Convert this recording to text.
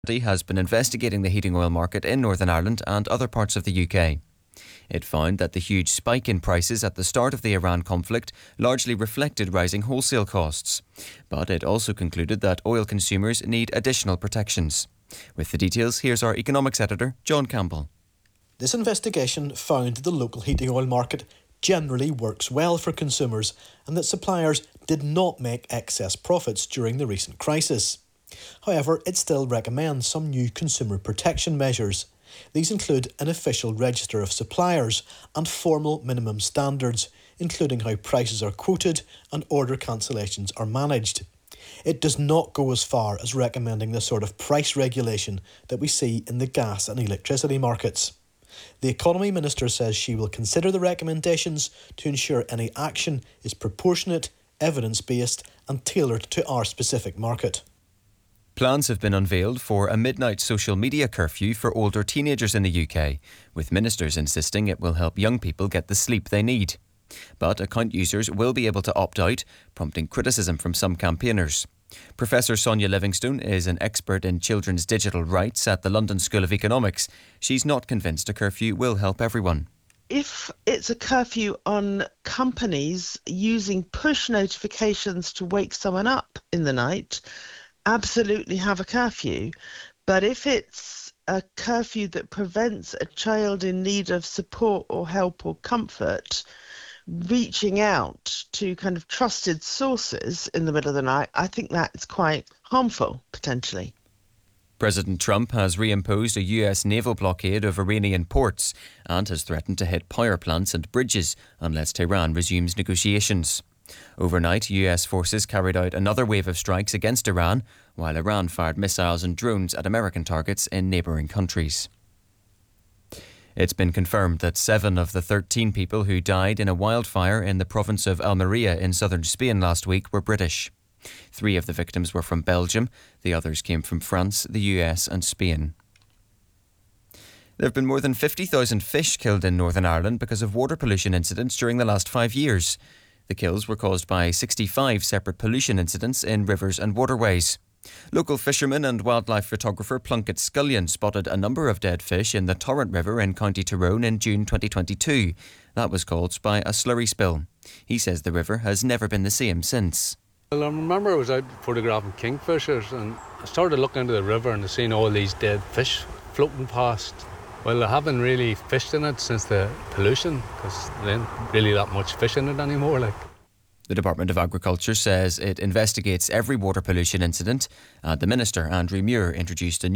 has been investigating the heating oil market in Northern Ireland and other parts of the UK. It found that the huge spike in prices at the start of the Iran conflict largely reflected rising wholesale costs. But it also concluded that oil consumers need additional protections. With the details, here's our economics editor, John Campbell. This investigation found that the local heating oil market generally works well for consumers and that suppliers did not make excess profits during the recent crisis. However, it still recommends some new consumer protection measures. These include an official register of suppliers and formal minimum standards, including how prices are quoted and order cancellations are managed. It does not go as far as recommending the sort of price regulation that we see in the gas and electricity markets. The Economy Minister says she will consider the recommendations to ensure any action is proportionate, evidence-based and tailored to our specific market. Plans have been unveiled for a midnight social media curfew for older teenagers in the UK, with ministers insisting it will help young people get the sleep they need. But account users will be able to opt out, prompting criticism from some campaigners. Professor Sonia Livingstone is an expert in children's digital rights at the London School of Economics. She's not convinced a curfew will help everyone. If it's a curfew on companies using push notifications to wake someone up in the night, absolutely have a curfew. But if it's a curfew that prevents a child in need of support or help or comfort reaching out to kind of trusted sources in the middle of the night, I think that's quite harmful, potentially. President Trump has reimposed a US naval blockade of Iranian ports and has threatened to hit power plants and bridges unless Tehran resumes negotiations. Overnight, US forces carried out another wave of strikes against Iran, while Iran fired missiles and drones at American targets in neighbouring countries. It's been confirmed that 7 of the 13 people who died in a wildfire in the province of Almería in southern Spain last week were British. 3 of the victims were from Belgium, the others came from France, the US and Spain. There have been more than 50,000 fish killed in Northern Ireland because of water pollution incidents during the last 5 years. The kills were caused by 65 separate pollution incidents in rivers and waterways. Local fisherman and wildlife photographer Plunkett Scullion spotted a number of dead fish in the Torrent River in County Tyrone in June 2022. That was caused by a slurry spill. He says the river has never been the same since. Well, I remember I was out photographing kingfishers and I started looking into the river and I seen all these dead fish floating past. Well, I haven't really fished in it since the pollution because there ain't really that much fish in it anymore. The Department of Agriculture says it investigates every water pollution incident. The Minister, Andrew Muir, introduced a new